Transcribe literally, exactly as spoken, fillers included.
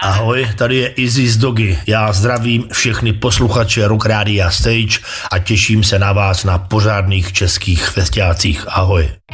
Ahoj, tady je Izzy z Dogy. Já zdravím všechny posluchače Rock Rádia Stage a těším se na vás na pořádných českých festiácích. Ahoj.